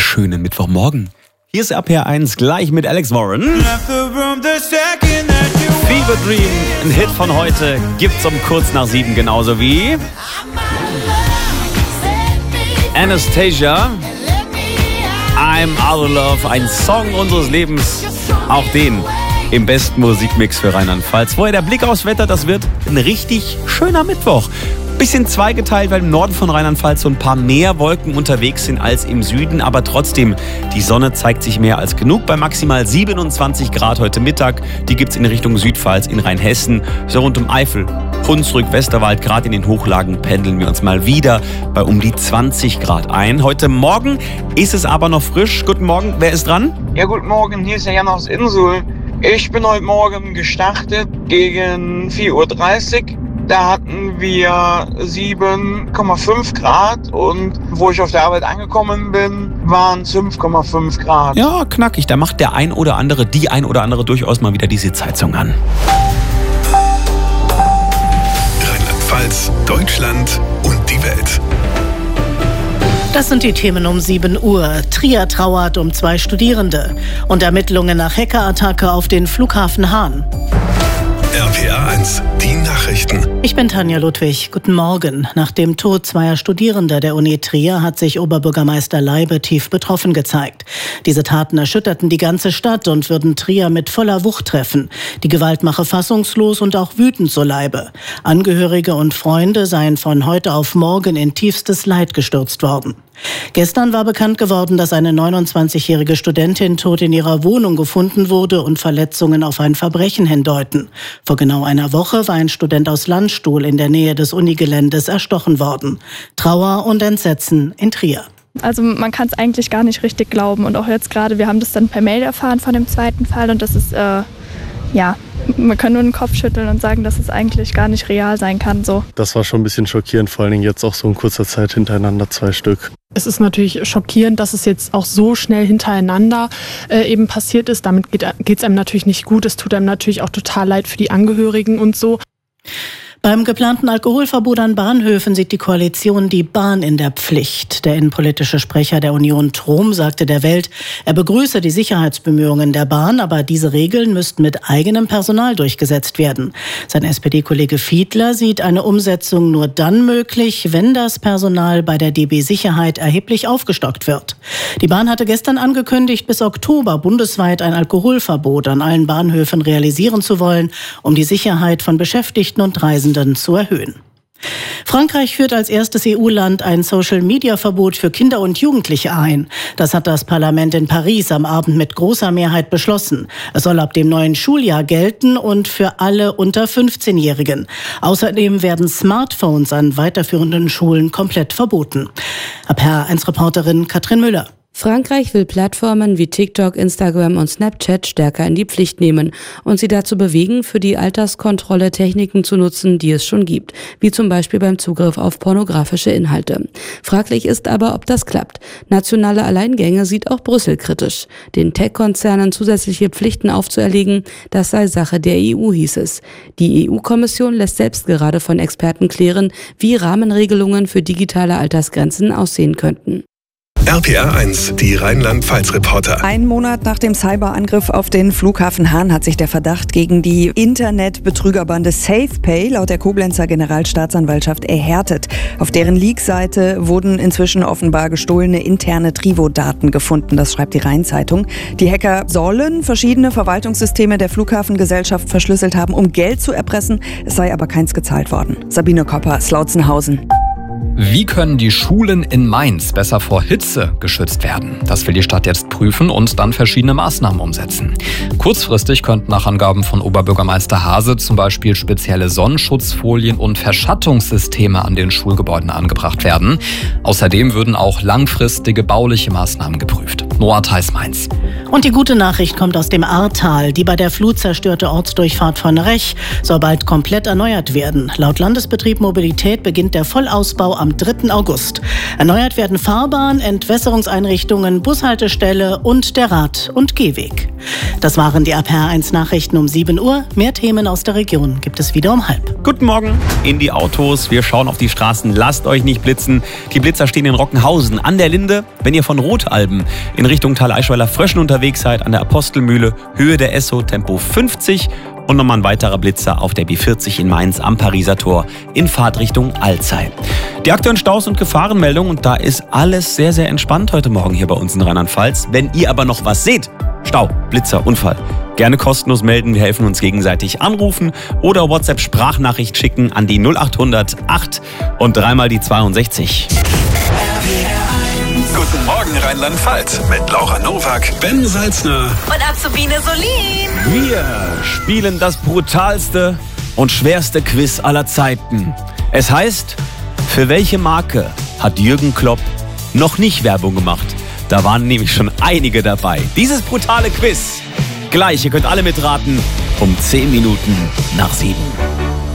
schönen Mittwochmorgen. Hier ist RPR1 gleich mit Alex Warren. Fever Dream, ein Hit von heute, gibt's um kurz nach 7, genauso wie Anastasia, I'm Out of Love, ein Song unseres Lebens, auch den im besten Musikmix für Rheinland-Pfalz. Vorher der Blick aufs Wetter, das wird ein richtig schöner Mittwoch. Bisschen zweigeteilt, weil im Norden von Rheinland-Pfalz so ein paar mehr Wolken unterwegs sind als im Süden. Aber trotzdem, die Sonne zeigt sich mehr als genug. Bei maximal 27 Grad heute Mittag. Die gibt's in Richtung Südpfalz, in Rheinhessen, so rund um Eifel, Hunsrück, Westerwald. Gerade in den Hochlagen pendeln wir uns mal wieder bei um die 20 Grad ein. Heute Morgen ist es aber noch frisch. Guten Morgen, wer ist dran? Ja, guten Morgen, hier ist der Jan aus Insel. Ich bin heute Morgen gestartet gegen 4:30 Uhr. Da hatten wir 7,5 Grad und wo ich auf der Arbeit angekommen bin, waren es 5,5 Grad. Ja, knackig. Da macht der ein oder andere, die ein oder andere durchaus mal wieder die Sitzheizung an. Rheinland-Pfalz, Deutschland und die Welt. Das sind die Themen um 7 Uhr. Trier trauert um 2 Studierende und Ermittlungen nach Hackerattacke auf den Flughafen Hahn. RPR1, die Nachrichten. Ich bin Tanja Ludwig. Guten Morgen. Nach dem Tod zweier Studierender der Uni Trier hat sich Oberbürgermeister Leibe tief betroffen gezeigt. Diese Taten erschütterten die ganze Stadt und würden Trier mit voller Wucht treffen. Die Gewalt mache fassungslos und auch wütend, so Leibe. Angehörige und Freunde seien von heute auf morgen in tiefstes Leid gestürzt worden. Gestern war bekannt geworden, dass eine 29-jährige Studentin tot in ihrer Wohnung gefunden wurde und Verletzungen auf ein Verbrechen hindeuten. Vor genau einer Woche war ein Student aus Landstuhl in der Nähe des Unigeländes erstochen worden. Trauer und Entsetzen in Trier. Also man kann es eigentlich gar nicht richtig glauben. Und auch jetzt gerade, wir haben das dann per Mail erfahren von dem zweiten Fall. Und das ist, man kann nur den Kopf schütteln und sagen, dass es eigentlich gar nicht real sein kann. So. Das war schon ein bisschen schockierend, vor allen Dingen jetzt auch so in kurzer Zeit hintereinander 2 Stück. Es ist natürlich schockierend, dass es jetzt auch so schnell hintereinander eben passiert ist. Damit geht's einem natürlich nicht gut. Es tut einem natürlich auch total leid für die Angehörigen und so. Beim geplanten Alkoholverbot an Bahnhöfen sieht die Koalition die Bahn in der Pflicht. Der innenpolitische Sprecher der Union Trom sagte der Welt, er begrüße die Sicherheitsbemühungen der Bahn, aber diese Regeln müssten mit eigenem Personal durchgesetzt werden. Sein SPD-Kollege Fiedler sieht eine Umsetzung nur dann möglich, wenn das Personal bei der DB Sicherheit erheblich aufgestockt wird. Die Bahn hatte gestern angekündigt, bis Oktober bundesweit ein Alkoholverbot an allen Bahnhöfen realisieren zu wollen, um die Sicherheit von Beschäftigten und Reisenden zu erhöhen. Frankreich führt als erstes EU-Land ein Social-Media-Verbot für Kinder und Jugendliche ein. Das hat das Parlament in Paris am Abend mit großer Mehrheit beschlossen. Es soll ab dem neuen Schuljahr gelten und für alle unter 15-Jährigen. Außerdem werden Smartphones an weiterführenden Schulen komplett verboten. RPR1-Reporterin Katrin Müller. Frankreich will Plattformen wie TikTok, Instagram und Snapchat stärker in die Pflicht nehmen und sie dazu bewegen, für die Alterskontrolle Techniken zu nutzen, die es schon gibt, wie zum Beispiel beim Zugriff auf pornografische Inhalte. Fraglich ist aber, ob das klappt. Nationale Alleingänge sieht auch Brüssel kritisch. Den Tech-Konzernen zusätzliche Pflichten aufzuerlegen, das sei Sache der EU, hieß es. Die EU-Kommission lässt selbst gerade von Experten klären, wie Rahmenregelungen für digitale Altersgrenzen aussehen könnten. RPR1, die Rheinland-Pfalz-Reporter. Einen Monat nach dem Cyberangriff auf den Flughafen Hahn hat sich der Verdacht gegen die Internetbetrügerbande SafePay laut der Koblenzer Generalstaatsanwaltschaft erhärtet. Auf deren Leak-Seite wurden inzwischen offenbar gestohlene interne Trivo-Daten gefunden, das schreibt die Rhein-Zeitung. Die Hacker sollen verschiedene Verwaltungssysteme der Flughafengesellschaft verschlüsselt haben, um Geld zu erpressen. Es sei aber keins gezahlt worden. Sabine Kopper, Slautzenhausen. Wie können die Schulen in Mainz besser vor Hitze geschützt werden? Das will die Stadt jetzt prüfen und dann verschiedene Maßnahmen umsetzen. Kurzfristig könnten nach Angaben von Oberbürgermeister Hase zum Beispiel spezielle Sonnenschutzfolien und Verschattungssysteme an den Schulgebäuden angebracht werden. Außerdem würden auch langfristige bauliche Maßnahmen geprüft. Noah Theis-Mainz. Und die gute Nachricht kommt aus dem Ahrtal. Die bei der Flut zerstörte Ortsdurchfahrt von Rech soll bald komplett erneuert werden. Laut Landesbetrieb Mobilität beginnt der Vollausbau am 3. August. Erneuert werden Fahrbahn, Entwässerungseinrichtungen, Bushaltestelle und der Rad- und Gehweg. Das waren die RPR1 Nachrichten um 7 Uhr. Mehr Themen aus der Region gibt es wieder um 12:30. Guten Morgen in die Autos. Wir schauen auf die Straßen. Lasst euch nicht blitzen. Die Blitzer stehen in Rockenhausen an der Linde. Wenn ihr von Rotalben in Richtung Thaleischweiler-Fröschen unterwegs seid, an der Apostelmühle, Höhe der Esso, Tempo 50. Und nochmal ein weiterer Blitzer auf der B40 in Mainz am Pariser Tor in Fahrtrichtung Alzey. Die aktuellen Staus und Gefahrenmeldungen, und da ist alles sehr, sehr entspannt heute Morgen hier bei uns in Rheinland-Pfalz. Wenn ihr aber noch was seht, Stau, Blitzer, Unfall, gerne kostenlos melden. Wir helfen uns gegenseitig. Anrufen oder WhatsApp-Sprachnachricht schicken an die 0800 8 und dreimal die 62. Guten Morgen Rheinland-Pfalz mit Laura Nowak, Ben Salzner und Azubine Solin. Wir spielen das brutalste und schwerste Quiz aller Zeiten. Es heißt, für welche Marke hat Jürgen Klopp noch nicht Werbung gemacht? Da waren nämlich schon einige dabei. Dieses brutale Quiz. Gleich, ihr könnt alle mitraten, um 10 Minuten nach 7.